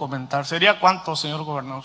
comentar. ¿Sería cuánto, señor gobernador?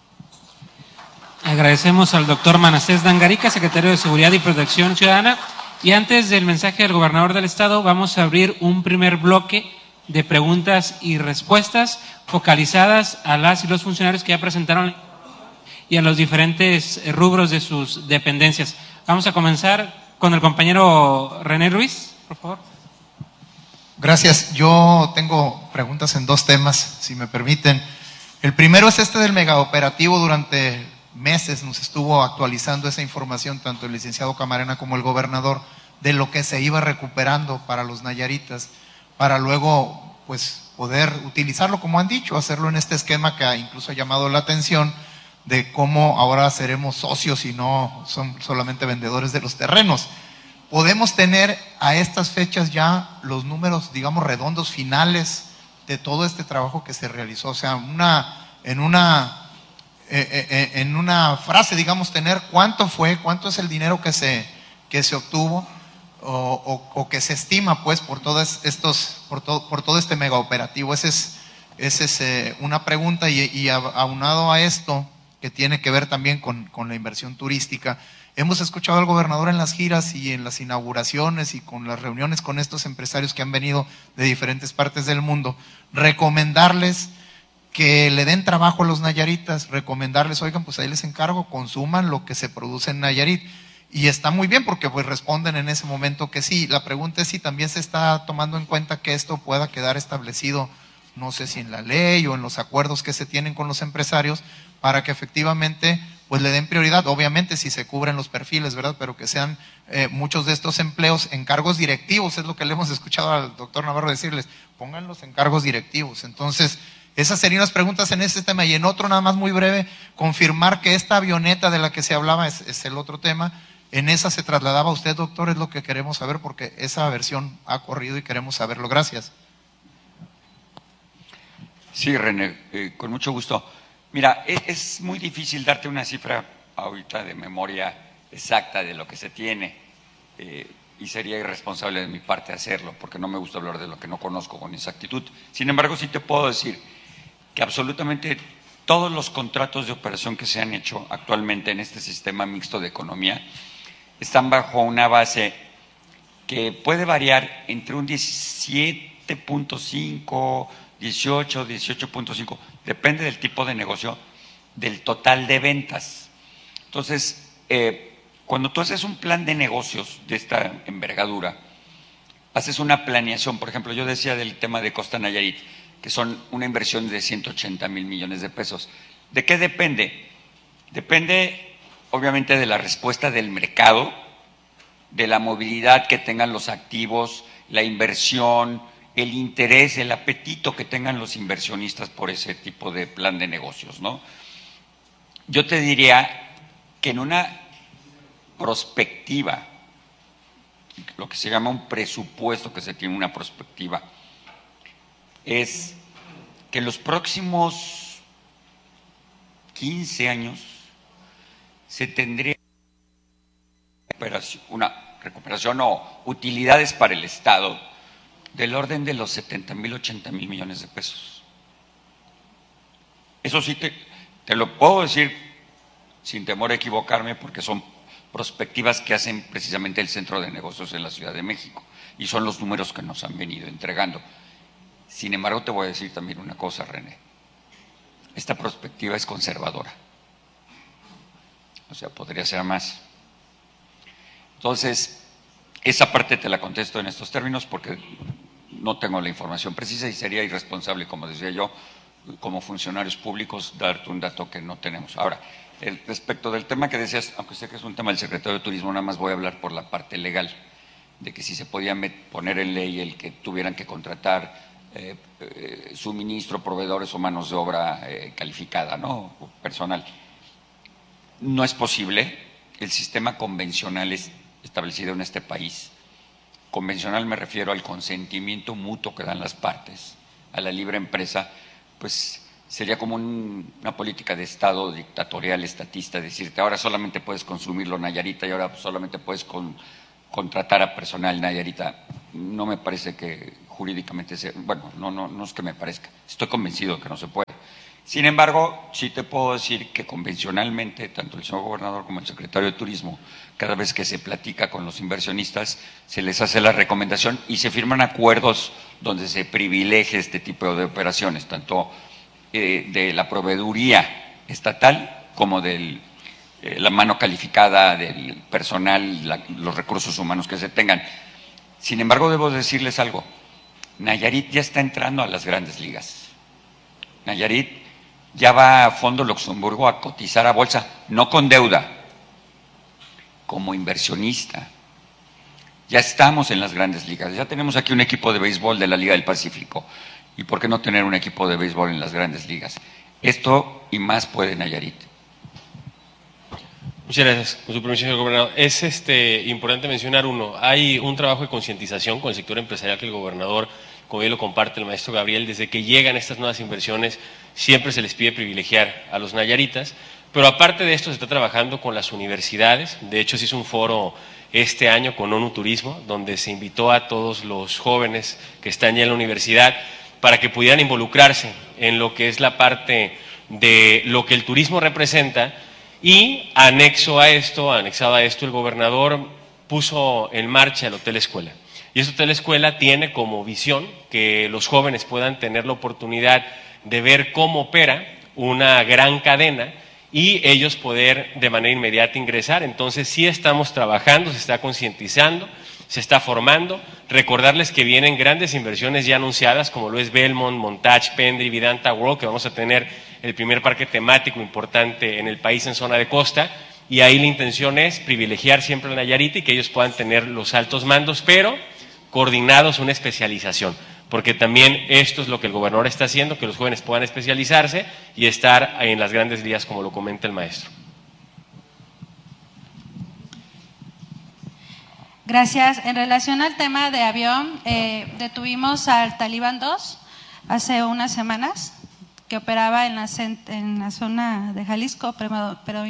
Agradecemos al doctor Manasés Dangarica, secretario de Seguridad y Protección Ciudadana. Y antes del mensaje del gobernador del estado, vamos a abrir un primer bloque de preguntas y respuestas focalizadas a las y los funcionarios que ya presentaron y a los diferentes rubros de sus dependencias. Vamos a comenzar con el compañero René Ruiz, por favor. Gracias. Yo tengo preguntas en dos temas, si me permiten. El primero es este del megaoperativo. Durante meses nos estuvo actualizando esa información tanto el licenciado Camarena como el gobernador de lo que se iba recuperando para los nayaritas, para luego pues poder utilizarlo, como han dicho, hacerlo en este esquema que incluso ha llamado la atención de cómo ahora seremos socios y no son solamente vendedores de los terrenos. ¿Podemos tener a estas fechas ya los números, digamos, redondos finales de todo este trabajo que se realizó? O sea, en una frase, digamos, tener cuánto cuánto es el dinero que se obtuvo o que se estima, pues, por todo este megaoperativo. Esa es una pregunta, y aunado a esto, que tiene que ver también con la inversión turística. Hemos escuchado al gobernador en las giras y en las inauguraciones y con las reuniones con estos empresarios que han venido de diferentes partes del mundo, recomendarles que le den trabajo a los nayaritas, recomendarles, oigan, pues ahí les encargo, consuman lo que se produce en Nayarit. Y está muy bien porque pues responden en ese momento que sí. La pregunta es si también se está tomando en cuenta que esto pueda quedar establecido, no sé si en la ley o en los acuerdos que se tienen con los empresarios, para que efectivamente pues le den prioridad, obviamente si se cubren los perfiles, ¿verdad? Pero que sean muchos de estos empleos en cargos directivos, es lo que le hemos escuchado al doctor Navarro decirles, pónganlos en cargos directivos. Entonces, esas serían las preguntas en este tema. Y en otro, nada más muy breve, confirmar que esta avioneta de la que se hablaba es el otro tema. ¿En esa se trasladaba usted, doctor? Es lo que queremos saber, porque esa versión ha corrido y queremos saberlo. Gracias. Sí, René, con mucho gusto. Mira, es muy difícil darte una cifra ahorita de memoria exacta de lo que se tiene, y sería irresponsable de mi parte hacerlo, porque no me gusta hablar de lo que no conozco con exactitud. Sin embargo, sí te puedo decir que absolutamente todos los contratos de operación que se han hecho actualmente en este sistema mixto de economía están bajo una base que puede variar entre un 17.5, 18, 18.5, depende del tipo de negocio, del total de ventas. Entonces, cuando tú haces un plan de negocios de esta envergadura, haces una planeación. Por ejemplo, yo decía del tema de Costa Nayarit, que son una inversión de 180,000 millones de pesos. ¿De qué depende? Depende, obviamente, de la respuesta del mercado, de la movilidad que tengan los activos, la inversión, el interés, el apetito que tengan los inversionistas por ese tipo de plan de negocios, ¿no? Yo te diría que en una prospectiva, lo que se llama un presupuesto que se tiene una prospectiva, es que en los próximos 15 años se tendría una recuperación o utilidades para el Estado del orden de los 70,000, 80,000 millones de pesos. Eso sí te lo puedo decir sin temor a equivocarme, porque son prospectivas que hacen precisamente el Centro de Negocios en la Ciudad de México y son los números que nos han venido entregando. Sin embargo, te voy a decir también una cosa, René. Esta prospectiva es conservadora. O sea, podría ser más. Entonces, esa parte te la contesto en estos términos porque no tengo la información precisa y sería irresponsable, como decía yo, como funcionarios públicos, darte un dato que no tenemos. Ahora, respecto del tema que decías, aunque sé que es un tema del secretario de Turismo, nada más voy a hablar por la parte legal, de que si se podía poner en ley el que tuvieran que contratar suministro, proveedores o manos de obra calificada, ¿no? O personal. No es posible. El sistema convencional es establecido en este país. Convencional me refiero al consentimiento mutuo que dan las partes a la libre empresa, pues sería como una política de Estado dictatorial, estatista, decirte ahora solamente puedes consumirlo Nayarita y ahora solamente puedes contratar a personal Nayarita. No me parece que jurídicamente sea, bueno, no es que me parezca, estoy convencido de que no se puede. Sin embargo, sí te puedo decir que convencionalmente, tanto el señor gobernador como el secretario de Turismo, cada vez que se platica con los inversionistas, se les hace la recomendación y se firman acuerdos donde se privilegia este tipo de operaciones, tanto de la proveeduría estatal como de la mano calificada del personal, los recursos humanos que se tengan. Sin embargo, debo decirles algo. Nayarit ya está entrando a las grandes ligas. Nayarit ya va a Fondo Luxemburgo a cotizar a bolsa, no con deuda, como inversionista. Ya estamos en las grandes ligas. Ya tenemos aquí un equipo de béisbol de la Liga del Pacífico. ¿Y por qué no tener un equipo de béisbol en las grandes ligas? Esto y más puede Nayarit. Muchas gracias. Con su permiso, señor gobernador. Es importante mencionar hay un trabajo de concientización con el sector empresarial que el gobernador, como bien lo comparte el maestro Gabriel, desde que llegan estas nuevas inversiones, siempre se les pide privilegiar a los nayaritas, pero aparte de esto se está trabajando con las universidades. De hecho, se hizo un foro este año con ONU Turismo, donde se invitó a todos los jóvenes que están ya en la universidad para que pudieran involucrarse en lo que es la parte de lo que el turismo representa. Y anexado a esto, el gobernador puso en marcha el Hotel Escuela. Y este Hotel Escuela tiene como visión que los jóvenes puedan tener la oportunidad de ver cómo opera una gran cadena y ellos poder de manera inmediata ingresar. Entonces sí estamos trabajando, se está concientizando, se está formando. Recordarles que vienen grandes inversiones ya anunciadas, como lo es Belmont, Montage, Pendry, Vidanta World, que vamos a tener el primer parque temático importante en el país en zona de costa, y ahí la intención es privilegiar siempre a Nayarit y que ellos puedan tener los altos mandos, pero coordinados una especialización, porque también esto es lo que el gobernador está haciendo, que los jóvenes puedan especializarse y estar en las grandes ligas, como lo comenta el maestro. Gracias. En relación al tema de avión, detuvimos al Talibán 2 hace unas semanas, que operaba en la zona de Jalisco, pero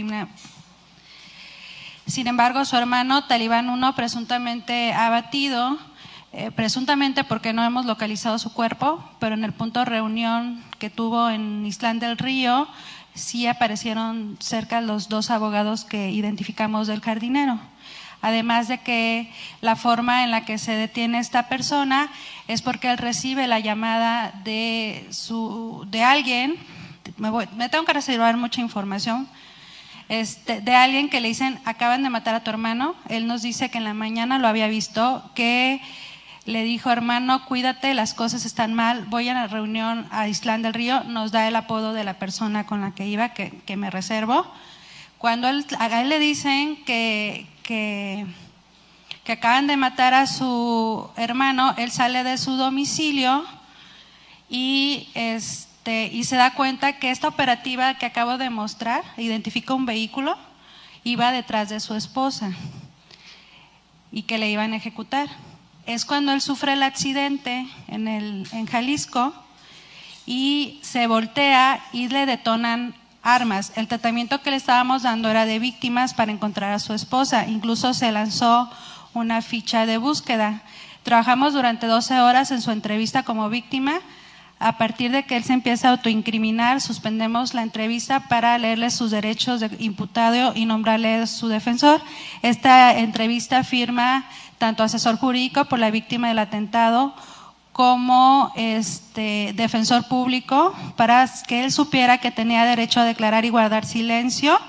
sin embargo su hermano Talibán 1 presuntamente abatido, presuntamente porque no hemos localizado su cuerpo, pero en el punto de reunión que tuvo en Islán del Río sí aparecieron cerca los 2 abogados que identificamos del jardinero. Además de que la forma en la que se detiene esta persona es porque él recibe la llamada de alguien, me tengo que reservar mucha información, de alguien que le dicen, acaban de matar a tu hermano. Él nos dice que en la mañana lo había visto, que le dijo, hermano, cuídate, las cosas están mal, voy a la reunión a Islán del Río, nos da el apodo de la persona con la que iba, que me reservo. Cuando a él le dicen que acaban de matar a su hermano, él sale de su domicilio y se da cuenta que esta operativa que acabo de mostrar, identifica un vehículo, iba detrás de su esposa y que le iban a ejecutar. Es cuando él sufre el accidente en Jalisco y se voltea y le detonan armas. El tratamiento que le estábamos dando era de víctimas para encontrar a su esposa. Incluso se lanzó una ficha de búsqueda. Trabajamos durante 12 horas en su entrevista como víctima. A partir de que él se empieza a autoincriminar, suspendemos la entrevista para leerle sus derechos de imputado y nombrarle su defensor. Esta entrevista firma tanto asesor jurídico por la víctima del atentado como defensor público, para que él supiera que tenía derecho a declarar y guardar silencio,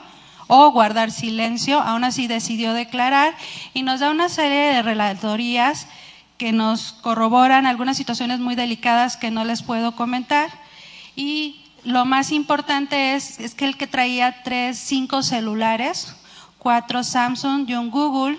aún así decidió declarar y nos da una serie de relatorías que nos corroboran algunas situaciones muy delicadas que no les puedo comentar. Y lo más importante es que el que traía 5 celulares, 4 Samsung y un Google.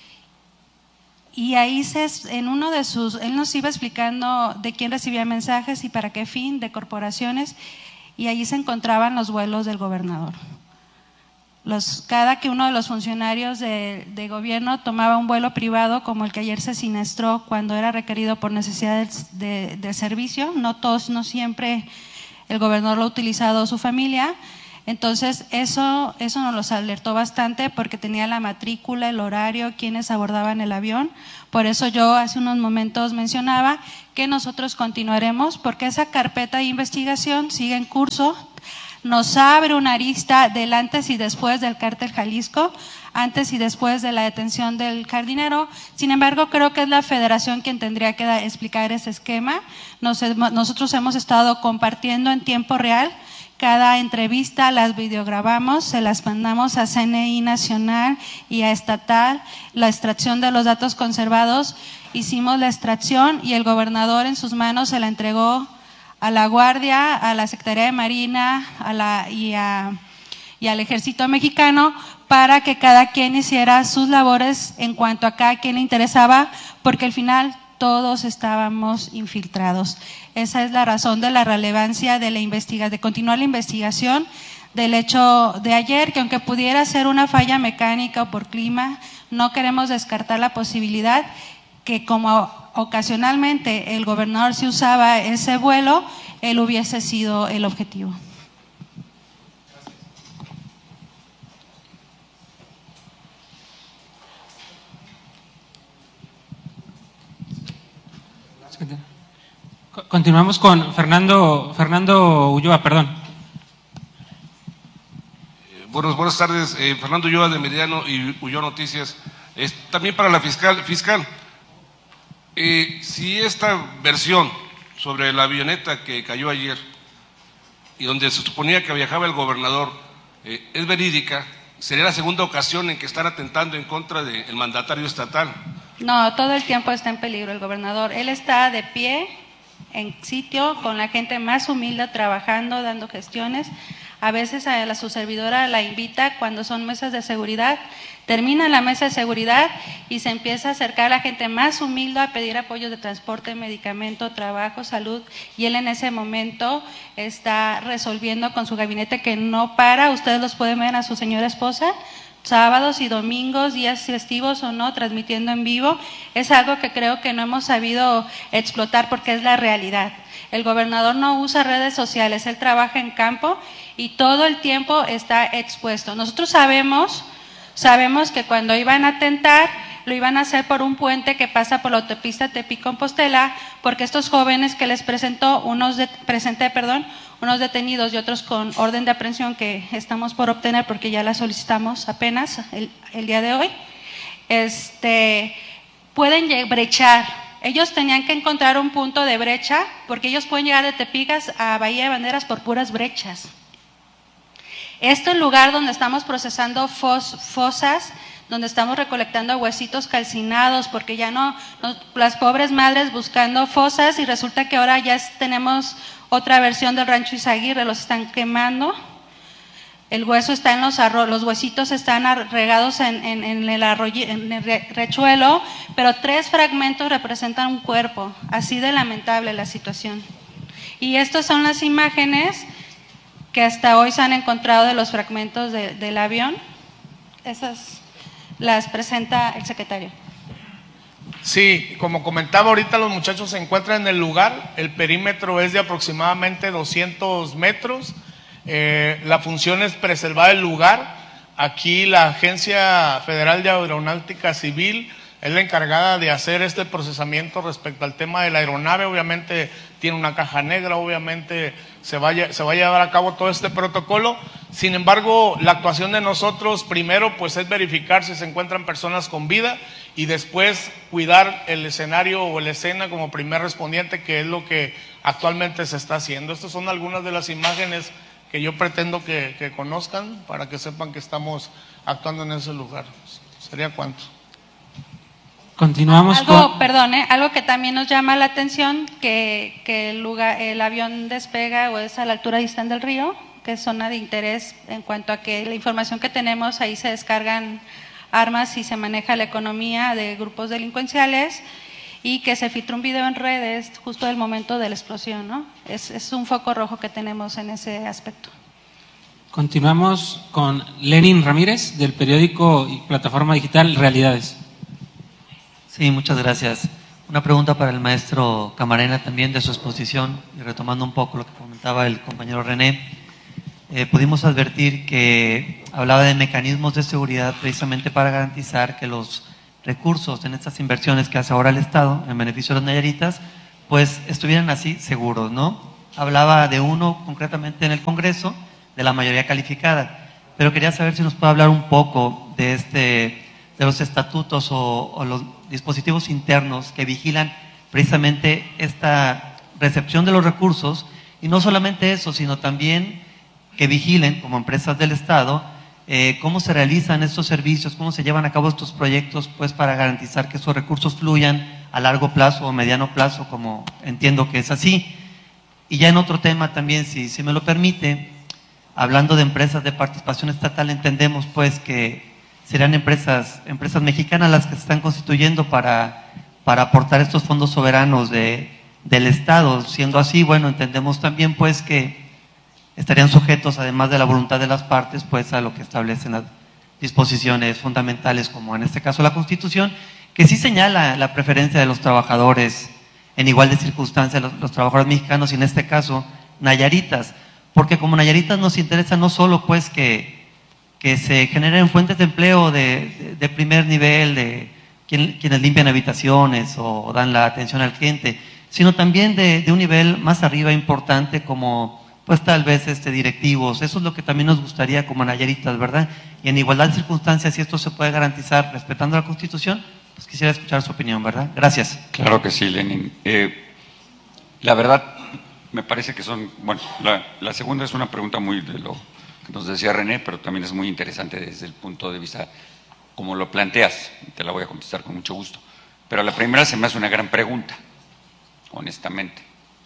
Y ahí en uno de él nos iba explicando de quién recibía mensajes y para qué fin, de corporaciones, y ahí se encontraban los vuelos del gobernador. Cada que uno de los funcionarios de gobierno tomaba un vuelo privado, como el que ayer se siniestró cuando era requerido por necesidades de servicio, no siempre el gobernador lo ha utilizado su familia. Entonces eso nos los alertó bastante porque tenía la matrícula, el horario, quienes abordaban el avión. Por eso yo hace unos momentos mencionaba que nosotros continuaremos porque esa carpeta de investigación sigue en curso. nos abre una arista del antes y después del cártel Jalisco, antes y después de la detención del jardinero. Sin embargo, creo que es la Federación quien tendría que explicar ese esquema. Nosotros hemos estado compartiendo en tiempo real cada entrevista, las videograbamos, se las mandamos a CNI Nacional y a Estatal, la extracción de los datos conservados, hicimos la extracción y el gobernador en sus manos se la entregó a la Guardia, a la Secretaría de Marina y al Ejército Mexicano para que cada quien hiciera sus labores en cuanto a cada quien le interesaba, porque al final todos estábamos infiltrados. Esa es la razón de la relevancia de la de continuar la investigación del hecho de ayer, que aunque pudiera ser una falla mecánica o por clima, no queremos descartar la posibilidad que como ocasionalmente el gobernador sí usaba ese vuelo, él hubiese sido el objetivo. Continuamos con Fernando Ulloa, perdón. Buenas tardes, Fernando Ulloa de Meridiano y Ulloa Noticias. También para la fiscal, si esta versión sobre la avioneta que cayó ayer y donde se suponía que viajaba el gobernador es verídica, sería la segunda ocasión en que están atentando en contra del mandatario estatal. No, todo el tiempo está en peligro el gobernador. Él está de pie en sitio con la gente más humilde trabajando, dando gestiones. A veces su servidora la invita cuando son mesas de seguridad, termina la mesa de seguridad y se empieza a acercar a la gente más humilde a pedir apoyos de transporte, medicamento, trabajo, salud, y él en ese momento está resolviendo con su gabinete que no para. Ustedes los pueden ver a su señora esposa, sábados y domingos, días festivos o no, transmitiendo en vivo. Es algo que creo que no hemos sabido explotar porque es la realidad. El gobernador no usa redes sociales, él trabaja en campo y todo el tiempo está expuesto. Nosotros sabemos que cuando iban a atentar, lo iban a hacer por un puente que pasa por la autopista Tepic-Compostela, porque estos jóvenes que les presenté, unos detenidos y otros con orden de aprehensión que estamos por obtener porque ya la solicitamos apenas el día de hoy, pueden brechar. Ellos tenían que encontrar un punto de brecha porque ellos pueden llegar de Tepic a Bahía de Banderas por puras brechas. Este es el lugar donde estamos procesando fosas, donde estamos recolectando huesitos calcinados, porque ya no, las pobres madres buscando fosas, y resulta que ahora ya tenemos otra versión del rancho Izaguirre, los están quemando. El hueso está en los huesitos están regados en el rechuelo, pero 3 fragmentos representan un cuerpo. Así de lamentable la situación. Y estas son las imágenes que hasta hoy se han encontrado de los fragmentos del avión. Esas las presenta el secretario. Sí, como comentaba ahorita, los muchachos se encuentran en el lugar. El perímetro es de aproximadamente 200 metros. La función es preservar el lugar. Aquí la Agencia Federal de Aeronáutica Civil es la encargada de hacer este procesamiento respecto al tema de la aeronave. Obviamente tiene una caja negra, obviamente se va a llevar a cabo todo este protocolo. Sin embargo, la actuación de nosotros primero pues es verificar si se encuentran personas con vida y después cuidar el escenario o la escena como primer respondiente, que es lo que actualmente se está haciendo. Estas son algunas de las imágenes que yo pretendo que conozcan para que sepan que estamos actuando en ese lugar. ¿Sería cuánto? Continuamos algo que también nos llama la atención, que el avión despega o es a la altura de Istán del Río, que es zona de interés en cuanto a que la información que tenemos, ahí se descargan armas y se maneja la economía de grupos delincuenciales, y que se filtró un video en redes justo del momento de la explosión, ¿no? Es un foco rojo que tenemos en ese aspecto. Continuamos con Lenin Ramírez, del periódico y plataforma digital Realidades. Sí, muchas gracias. Una pregunta para el maestro Camarena también de su exposición, y retomando un poco lo que comentaba el compañero René. Pudimos advertir que hablaba de mecanismos de seguridad precisamente para garantizar que los recursos en estas inversiones que hace ahora el Estado en beneficio de los nayaritas, pues estuvieran así seguros, ¿no? Hablaba de uno concretamente en el Congreso, la mayoría calificada. Pero quería saber si nos puede hablar un poco de los estatutos o los dispositivos internos que vigilan precisamente esta recepción de los recursos, y no solamente eso, sino también que vigilen como empresas del Estado cómo se realizan estos servicios, cómo se llevan a cabo estos proyectos, pues para garantizar que esos recursos fluyan a largo plazo o mediano plazo, como entiendo que es así. Y ya en otro tema también, si me lo permite, hablando de empresas de participación estatal, entendemos pues que serán empresas mexicanas las que se están constituyendo para aportar estos fondos soberanos del Estado. Siendo así, bueno, entendemos también pues que estarían sujetos, además de la voluntad de las partes, pues a lo que establecen las disposiciones fundamentales, como en este caso la Constitución, que sí señala la preferencia de los trabajadores en igual de circunstancias, los trabajadores mexicanos, y en este caso nayaritas, porque como nayaritas nos interesa no solo pues que se generen fuentes de empleo de primer nivel, de quienes limpian habitaciones o dan la atención al cliente, sino también de un nivel más arriba importante, como pues tal vez directivos. Eso es lo que también nos gustaría como nayaritas, ¿verdad? Y en igualdad de circunstancias, si esto se puede garantizar respetando la Constitución, pues quisiera escuchar su opinión, ¿verdad? Gracias. Claro que sí, Lenin. La verdad, me parece que son, bueno, la segunda es una pregunta muy de lo que nos decía René, pero también es muy interesante desde el punto de vista como lo planteas, y te la voy a contestar con mucho gusto. Pero la primera se me hace una gran pregunta, honestamente.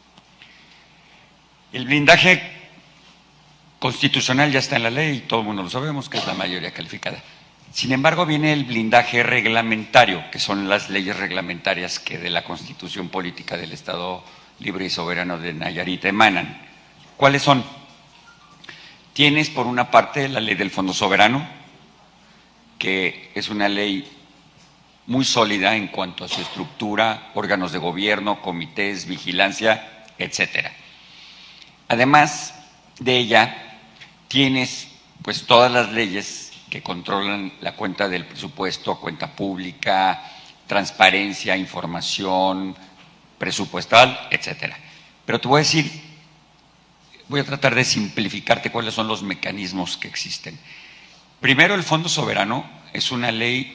El blindaje constitucional ya está en la ley y todo el mundo lo sabemos, que es la mayoría calificada. Sin embargo, viene el blindaje reglamentario, que son las leyes reglamentarias que de la Constitución Política del Estado Libre y Soberano de Nayarit emanan. ¿Cuáles son? Tienes, por una parte, la ley del Fondo Soberano, que es una ley muy sólida en cuanto a su estructura, órganos de gobierno, comités, vigilancia, etcétera. Además de ella, tienes pues todas las leyes que controlan la cuenta del presupuesto, cuenta pública, transparencia, información presupuestal, etcétera. Pero te voy a decir, voy a tratar de simplificarte cuáles son los mecanismos que existen. Primero, el Fondo Soberano es una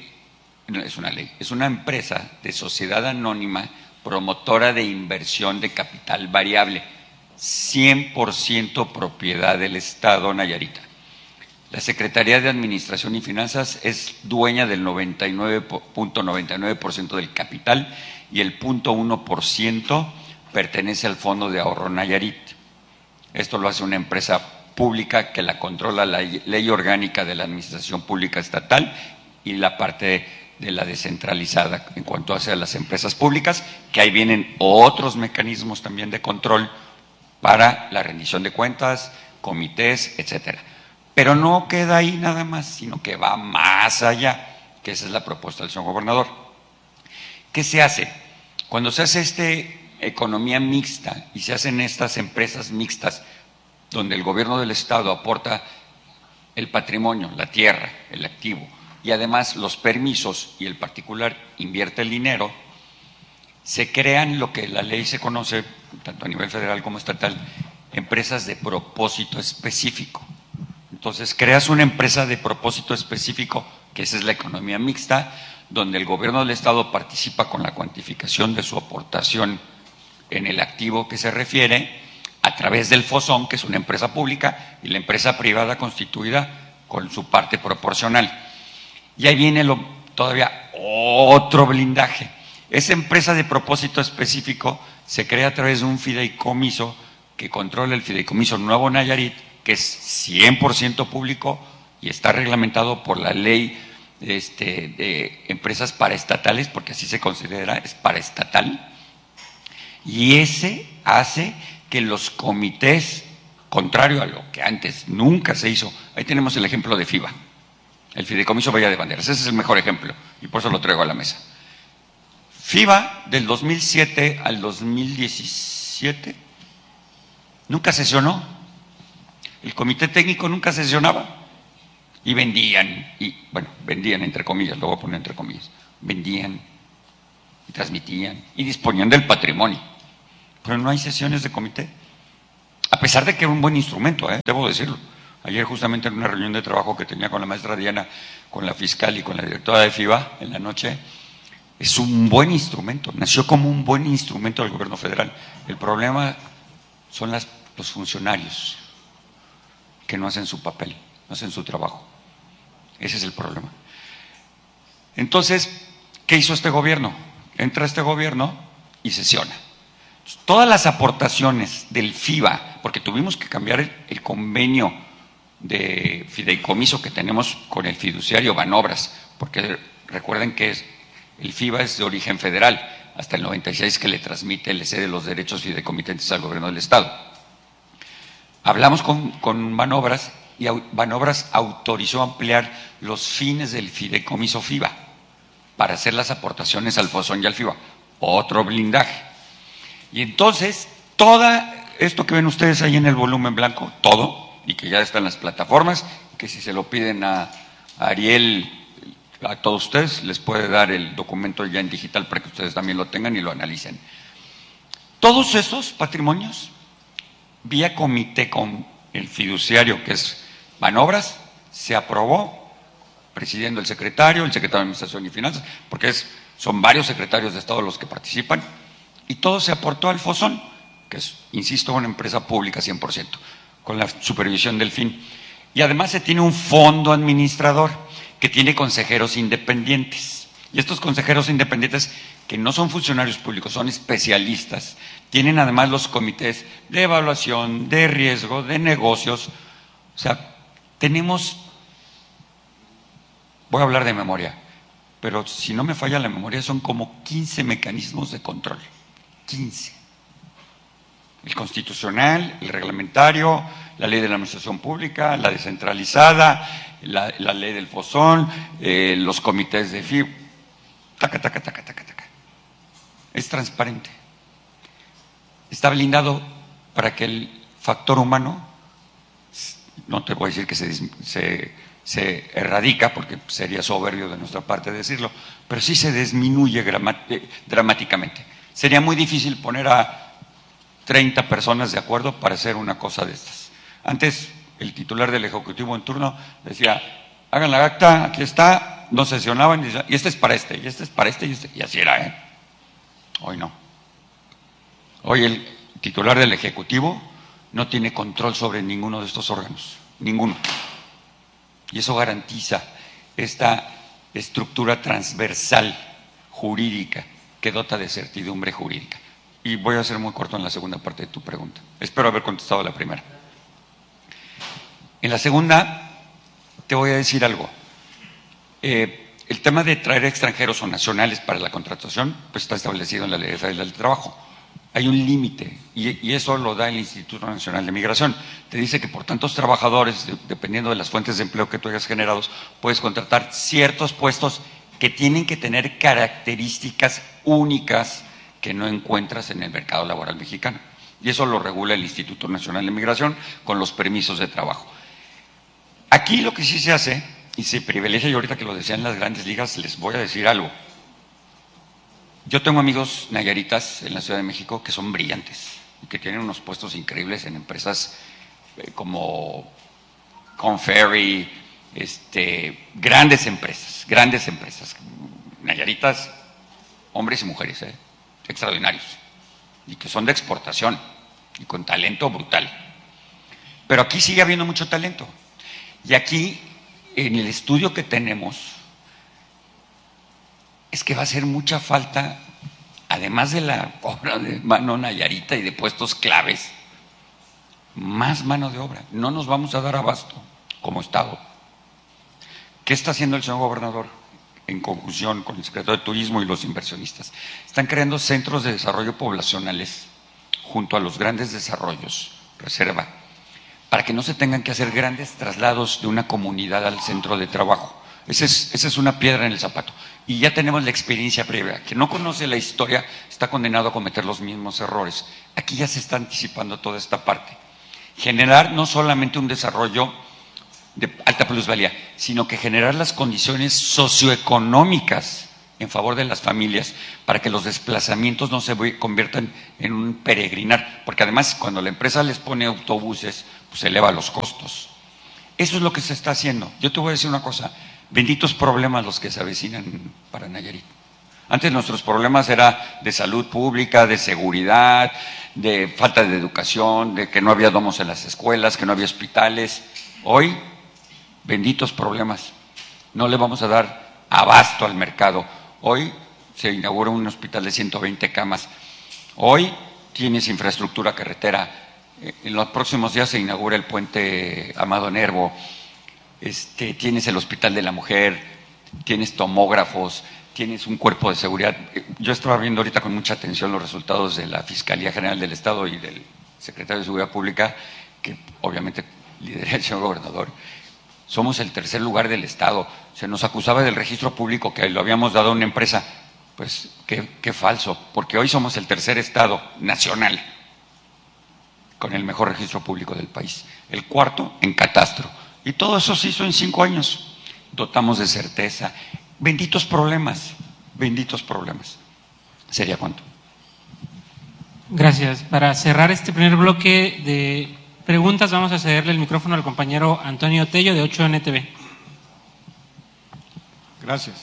empresa de sociedad anónima promotora de inversión de capital variable, 100% propiedad del Estado Nayarita. La Secretaría de Administración y Finanzas es dueña del 99.99% del capital y el 0.1% pertenece al Fondo de Ahorro Nayarit. Esto lo hace una empresa pública que la controla la Ley Orgánica de la Administración Pública Estatal y la parte de la descentralizada en cuanto hace a las empresas públicas, que ahí vienen otros mecanismos también de control para la rendición de cuentas, comités, etcétera. Pero no queda ahí nada más, sino que va más allá, que esa es la propuesta del señor gobernador. ¿Qué se hace? Cuando se hace economía mixta y se hacen estas empresas mixtas, donde el gobierno del Estado aporta el patrimonio, la tierra, el activo, y además los permisos, y el particular invierte el dinero, se crean lo que la ley se conoce, tanto a nivel federal como estatal, empresas de propósito específico. Entonces, creas una empresa de propósito específico, que esa es la economía mixta, donde el gobierno del Estado participa con la cuantificación de su aportación en el activo que se refiere, a través del FOSON, que es una empresa pública, y la empresa privada constituida con su parte proporcional. Y ahí viene todavía otro blindaje. Esa empresa de propósito específico se crea a través de un fideicomiso que controla el Fideicomiso Nuevo Nayarit, que es 100% público y está reglamentado por la ley de empresas paraestatales, porque así se considera, es paraestatal. Y ese hace que los comités, contrario a lo que antes nunca se hizo, ahí tenemos el ejemplo de FIBA, el Fideicomiso Bahía de Banderas, ese es el mejor ejemplo y por eso lo traigo a la mesa. FIBA del 2007 al 2017 nunca sesionó, el comité técnico nunca sesionaba y vendían entre comillas, lo voy a poner entre comillas, vendían y transmitían y disponían del patrimonio, pero no hay sesiones de comité, a pesar de que era un buen instrumento, debo decirlo, Ayer justamente en una reunión de trabajo que tenía con la maestra Diana, con la fiscal y con la directora de FIBA en la noche, es un buen instrumento, nació como un buen instrumento del gobierno federal. El problema son los funcionarios que no hacen su papel, no hacen su trabajo. Ese es el problema. Entonces, ¿qué hizo este gobierno? Entra este gobierno y sesiona. Todas las aportaciones del FIBA, porque tuvimos que cambiar el convenio de fideicomiso que tenemos con el fiduciario Banobras, porque recuerden que el FIBA es de origen federal, hasta el 96 que le transmite, le cede los derechos fideicomitentes al gobierno del Estado. Hablamos con Banobras y Banobras autorizó ampliar los fines del fideicomiso FIBA para hacer las aportaciones al Fosón y al FIBA. Otro blindaje. Y entonces, todo esto que ven ustedes ahí en el volumen blanco, todo, y que ya está en las plataformas, que si se lo piden a Ariel, a todos ustedes, les puede dar el documento ya en digital para que ustedes también lo tengan y lo analicen. Todos esos patrimonios, vía comité con el fiduciario, que es Banobras, se aprobó, presidiendo el secretario de Administración y Finanzas, porque son varios secretarios de Estado los que participan, y todo se aportó al Fosón, que es, insisto, una empresa pública 100%, con la supervisión del FIN. Y además se tiene un fondo administrador que tiene consejeros independientes. Y estos consejeros independientes, que no son funcionarios públicos, son especialistas, tienen además los comités de evaluación, de riesgo, de negocios. O sea, tenemos, voy a hablar de memoria, pero si no me falla la memoria, son como 15 mecanismos de control. 15. El constitucional, el reglamentario, la ley de la administración pública, la descentralizada, la ley del Fosón, los comités de FIB. Taca, taca, taca, taca, taca. Es transparente. Está blindado para que el factor humano, no te voy a decir que se erradica, porque sería soberbio de nuestra parte decirlo, pero sí se disminuye dramáticamente. Sería muy difícil poner a 30 personas de acuerdo para hacer una cosa de estas. Antes, el titular del Ejecutivo en turno decía, hagan la acta, aquí está, no sesionaban, y este es para este, y este es para este, y así era, ¿eh? Hoy no. Hoy el titular del Ejecutivo no tiene control sobre ninguno de estos órganos, ninguno. Y eso garantiza esta estructura transversal jurídica que dota de certidumbre jurídica. Y voy a ser muy corto en la segunda parte de tu pregunta. Espero haber contestado la primera. En la segunda, te voy a decir algo. El tema de traer extranjeros o nacionales para la contratación, pues está establecido en la Ley Federal del Trabajo. Hay un límite, y eso lo da el Instituto Nacional de Migración. Te dice que por tantos trabajadores, dependiendo de las fuentes de empleo que tú hayas generado, puedes contratar ciertos puestos que tienen que tener características únicas que no encuentras en el mercado laboral mexicano. Y eso lo regula el Instituto Nacional de Migración con los permisos de trabajo. Aquí lo que sí se hace, y se privilegia, y ahorita que lo decían las grandes ligas, les voy a decir algo. Yo tengo amigos nayaritas en la Ciudad de México que son brillantes y que tienen unos puestos increíbles en empresas como Conferry, grandes empresas, nayaritas, hombres y mujeres, extraordinarios, y que son de exportación y con talento brutal. Pero aquí sigue habiendo mucho talento. Y aquí, en el estudio que tenemos, es que va a hacer mucha falta, además de la obra de mano nayarita y de puestos claves, más mano de obra. No nos vamos a dar abasto como Estado. ¿Qué está haciendo el señor gobernador en conjunción con el secretario de Turismo y los inversionistas? Están creando centros de desarrollo poblacionales junto a los grandes desarrollos, reserva, para que no se tengan que hacer grandes traslados de una comunidad al centro de trabajo. Esa es una piedra en el zapato. Y ya tenemos la experiencia previa. Quien no conoce la historia está condenado a cometer los mismos errores. Aquí ya se está anticipando toda esta parte. Generar no solamente un desarrollo de alta plusvalía, sino que generar las condiciones socioeconómicas en favor de las familias para que los desplazamientos no se conviertan en un peregrinar. Porque además, cuando la empresa les pone autobuses, pues eleva los costos. Eso es lo que se está haciendo. Yo te voy a decir una cosa, benditos problemas los que se avecinan para Nayarit. Antes nuestros problemas eran de salud pública, de seguridad, de falta de educación, de que no había domos en las escuelas, que no había hospitales. Hoy, benditos problemas. No le vamos a dar abasto al mercado. Hoy se inaugura un hospital de 120 camas. Hoy tienes infraestructura carretera. En los próximos días se inaugura el puente Amado Nervo. Tienes el Hospital de la Mujer, tienes tomógrafos, tienes un cuerpo de seguridad. Yo estaba viendo ahorita con mucha atención los resultados de la Fiscalía General del Estado y del Secretario de Seguridad Pública, que obviamente lidera el señor gobernador. Somos el tercer lugar del Estado. Se nos acusaba del registro público que lo habíamos dado a una empresa. Pues qué falso, porque hoy somos el tercer Estado nacional con el mejor registro público del país. El cuarto en catastro. Y todo eso se hizo en 5 años. Dotamos de certeza. Benditos problemas, benditos problemas. ¿Sería cuánto? Gracias. Para cerrar este primer bloque de preguntas, vamos a cederle el micrófono al compañero Antonio Tello de 8NTV. Gracias.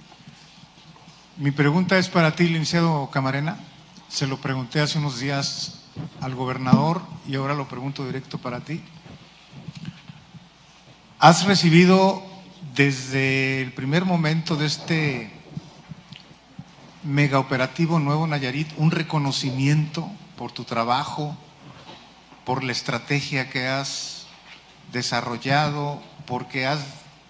Mi pregunta es para ti, licenciado Camarena. Se lo pregunté hace unos días al gobernador y ahora lo pregunto directo para ti. ¿Has recibido desde el primer momento de este megaoperativo Nuevo Nayarit un reconocimiento por tu trabajo, por la estrategia que has desarrollado, porque has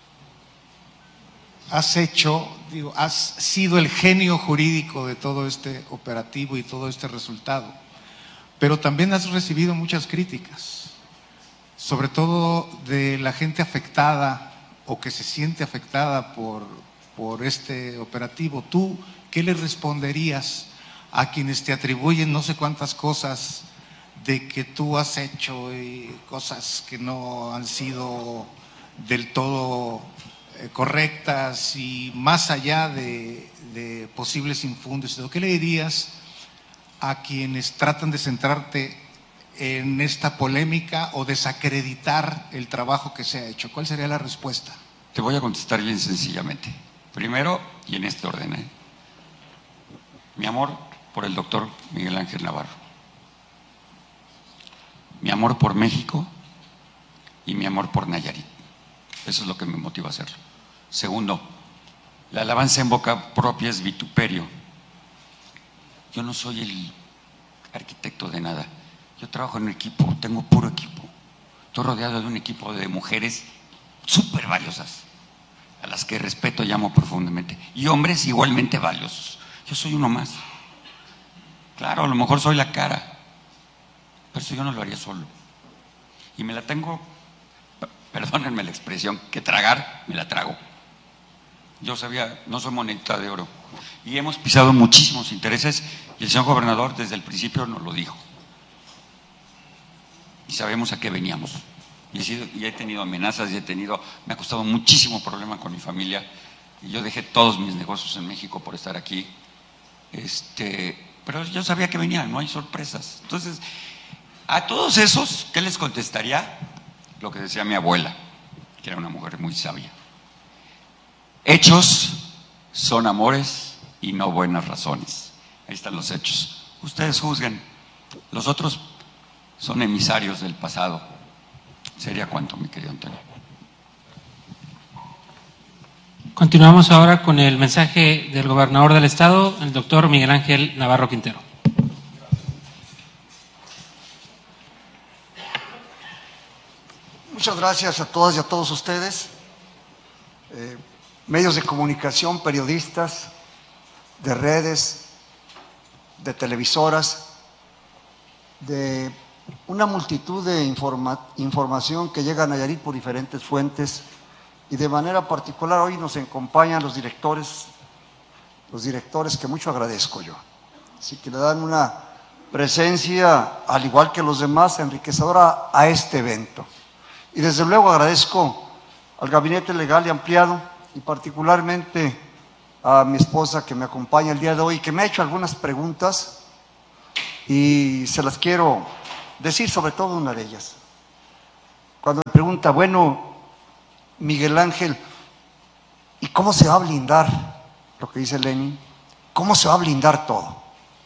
sido el genio jurídico de todo este operativo y todo este resultado? Pero también has recibido muchas críticas, sobre todo de la gente afectada o que se siente afectada por este operativo. ¿Tú qué le responderías a quienes te atribuyen no sé cuántas cosas de que tú has hecho y cosas que no han sido del todo correctas y más allá de posibles infundios? ¿Qué le dirías a quienes tratan de centrarte en esta polémica o desacreditar el trabajo que se ha hecho? ¿Cuál sería la respuesta? Te voy a contestar bien sencillamente. Primero, y en este orden, mi amor por el doctor Miguel Ángel Navarro, mi amor por México y mi amor por Nayarit. Eso es lo que me motiva a hacerlo. Segundo, la alabanza en boca propia es vituperio. Yo no soy el arquitecto de nada. Yo trabajo en un equipo, tengo puro equipo. Estoy rodeado de un equipo de mujeres súper valiosas, a las que respeto y amo profundamente. Y hombres igualmente valiosos. Yo soy uno más. Claro, a lo mejor soy la cara, pero eso yo no lo haría solo. Y me la tengo, perdónenme la expresión, que tragar, me la trago. Yo sabía, no soy monedita de oro. Y hemos pisado muchísimos intereses y el señor gobernador desde el principio nos lo dijo. Y sabemos a qué veníamos. Y he tenido amenazas, me ha costado muchísimo problema con mi familia. Y yo dejé todos mis negocios en México por estar aquí. Pero yo sabía que venía, no hay sorpresas. Entonces, a todos esos, ¿qué les contestaría? Lo que decía mi abuela, que era una mujer muy sabia. Hechos son amores y no buenas razones. Ahí están los hechos. Ustedes juzguen. Los otros son emisarios del pasado. ¿Sería cuánto, mi querido Antonio? Continuamos ahora con el mensaje del gobernador del estado, el doctor Miguel Ángel Navarro Quintero. Muchas gracias a todas y a todos ustedes, medios de comunicación, periodistas, de redes, de televisoras, de una multitud de información que llega a Nayarit por diferentes fuentes, y de manera particular hoy nos acompañan los directores que mucho agradezco yo. Así que le dan una presencia, al igual que los demás, enriquecedora a este evento. Y desde luego agradezco al Gabinete Legal y Ampliado, y particularmente a mi esposa que me acompaña el día de hoy, que me ha hecho algunas preguntas y se las quiero decir, sobre todo una de ellas. Cuando me pregunta, bueno, Miguel Ángel, ¿y cómo se va a blindar? Lo que dice Lenin, ¿cómo se va a blindar todo?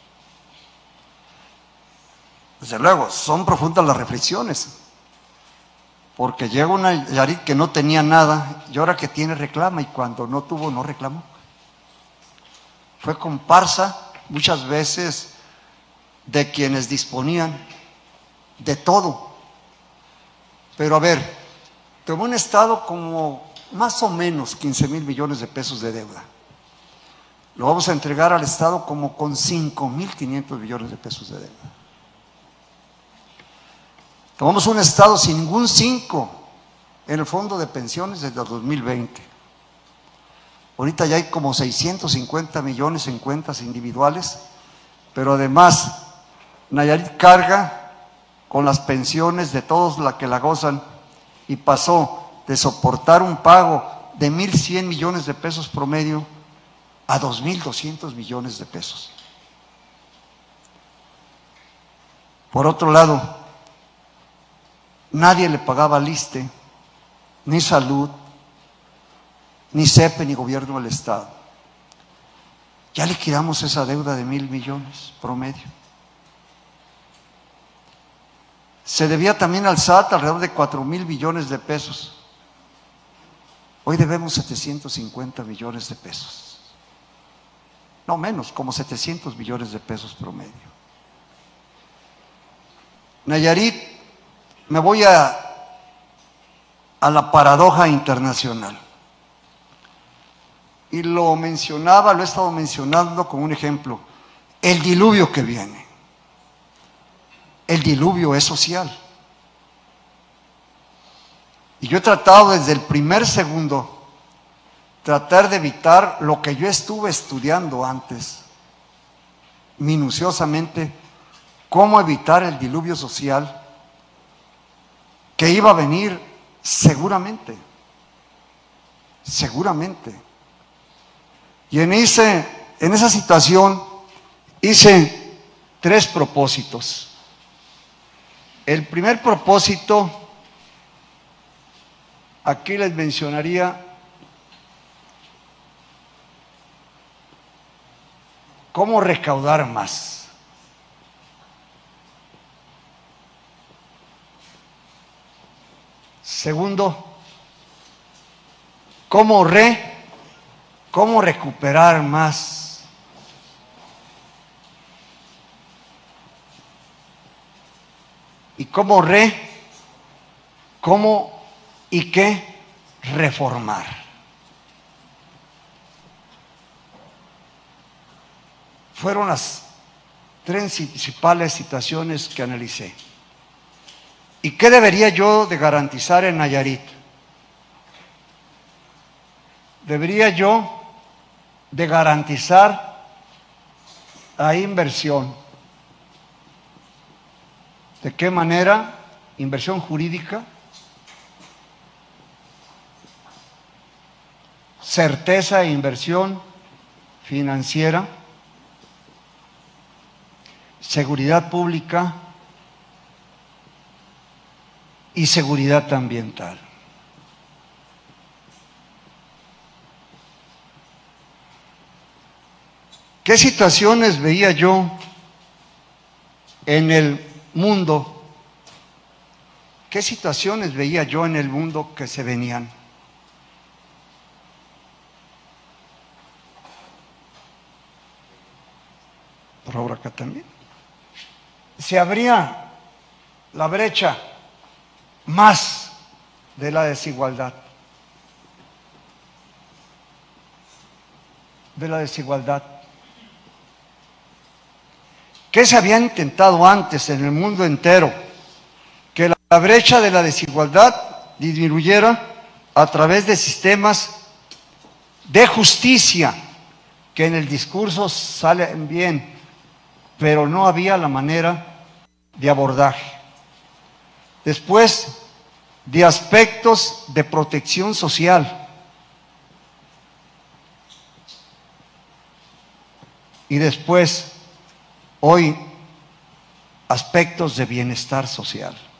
Desde luego, son profundas las reflexiones, porque llega una Nayarit que no tenía nada y ahora que tiene reclama, y cuando no tuvo no reclamó. Fue comparsa muchas veces de quienes disponían de todo. Pero a ver, tomó un estado como más o menos 15,000 millones de pesos de deuda. Lo vamos a entregar al Estado como con 5,500 millones de pesos de deuda. Tomamos un Estado sin ningún 5 en el fondo de pensiones desde el 2020. Ahorita ya hay como 650 millones en cuentas individuales, pero además Nayarit carga con las pensiones de todos los que la gozan y pasó de soportar un pago de 1,100 millones de pesos promedio a 2,200 millones de pesos. Por otro lado, nadie le pagaba al ISSSTE, ni salud, ni CEPE, ni gobierno del Estado. Ya liquidamos esa deuda de 1,000 millones promedio. Se debía también al SAT alrededor de 4,000 millones de pesos. Hoy debemos 750 millones de pesos. No menos, como 700 millones de pesos promedio. Nayarit, me voy a la paradoja internacional. Y lo mencionaba, lo he estado mencionando como un ejemplo. El diluvio que viene. El diluvio es social. Y yo he tratado desde el primer segundo, tratar de evitar lo que yo estuve estudiando antes, minuciosamente, cómo evitar el diluvio social que iba a venir seguramente. Y en esa situación hice 3 propósitos. El primer propósito, aquí les mencionaría cómo recaudar más. Segundo, cómo recuperar más. Y cómo y qué reformar. Fueron las 3 principales situaciones que analicé. ¿Y qué debería yo de garantizar en Nayarit? Debería yo de garantizar la inversión. ¿De qué manera? Inversión jurídica, certeza e inversión financiera, seguridad pública y seguridad ambiental. ¿Qué situaciones veía yo en el mundo? ¿Qué situaciones veía yo en el mundo que se venían? Por ahora acá también. Se abría la brecha más de la desigualdad. ¿Qué se había intentado antes en el mundo entero? Que la brecha de la desigualdad disminuyera a través de sistemas de justicia, que en el discurso salen bien, pero no había la manera de abordaje. Después, de aspectos de protección social. Y después, hoy, aspectos de bienestar social.